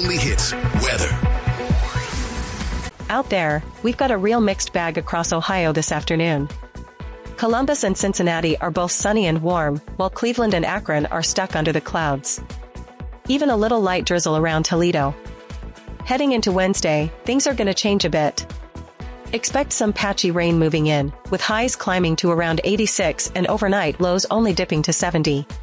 only hits weather. Out there, we've got a real mixed bag across Ohio this afternoon. Columbus and Cincinnati are both sunny and warm, while Cleveland and Akron are stuck under the clouds. Even a little light drizzle around Toledo. Heading into Wednesday, things are going to change a bit. Expect some patchy rain moving in, with highs climbing to around 86 and overnight lows only dipping to 70.